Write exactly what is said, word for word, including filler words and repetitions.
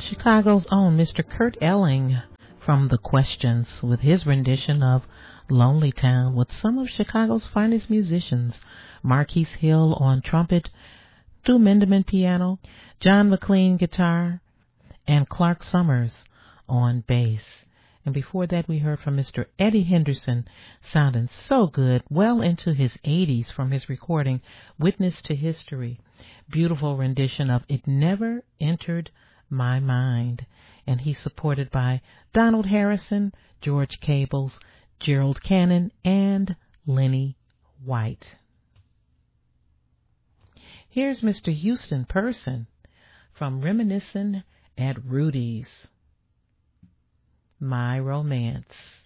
Chicago's own Mister Kurt Elling from The Questions with his rendition of Lonely Town with some of Chicago's finest musicians, Marquise Hill on trumpet, Stu Minderman piano, John McLean guitar, and Clark Summers on bass. And before that we heard from Mister Eddie Henderson, sounding so good, well into his eighties from his recording Witness to History. Beautiful rendition of It Never Entered My Mind. And he's supported by Donald Harrison, George Cables, Gerald Cannon, and Lenny White. Here's Mister Houston Person from Reminiscing at Rudy's, My Romance.